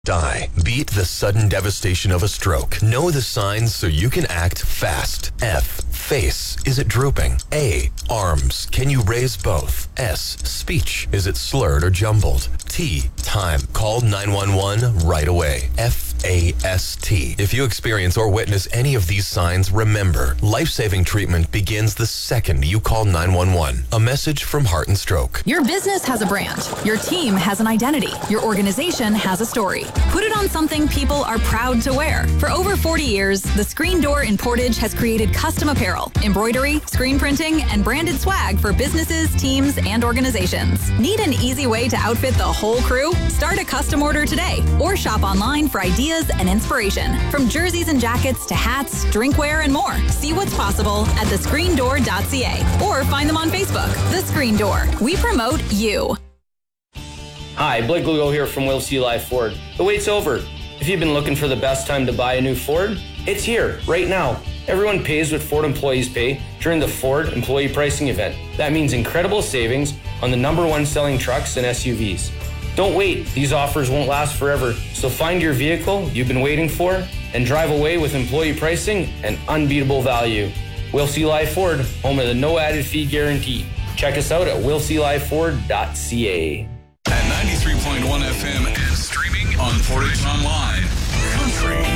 Die. Beat the sudden devastation of a stroke. Know the signs so you can act fast. F. Face. Is it drooping? A. Arms. Can you raise both? S. Speech. Is it slurred or jumbled? T. Time. Call 911 right away. FAST. If you experience or witness any of these signs, remember, life-saving treatment begins the second you call 911. A message from Heart and Stroke. Your business has a brand. Your team has an identity. Your organization has a story. Put it on something people are proud to wear. For over 40 years, the Screen Door in Portage has created custom apparel, embroidery, screen printing, and branded swag for businesses, teams, and organizations. Need an easy way to outfit the whole crew? Start a custom order today or shop online for ideas and inspiration. From jerseys and jackets to hats, drinkware, and more. See what's possible at thescreendoor.ca or find them on Facebook. The Screen Door. We promote you. Hi, Blake Lugo here from Will C. Live Ford. The wait's over. If you've been looking for the best time to buy a new Ford, it's here, right now. Everyone pays what Ford employees pay during the Ford Employee Pricing Event. That means incredible savings on the #1 selling trucks and SUVs. Don't wait. These offers won't last forever. So find your vehicle you've been waiting for and drive away with employee pricing and unbeatable value. Will C. Live Ford, home of the no added fee guarantee. Check us out at willclifeford.ca. At 93.1 FM and streaming on Portage Online. Country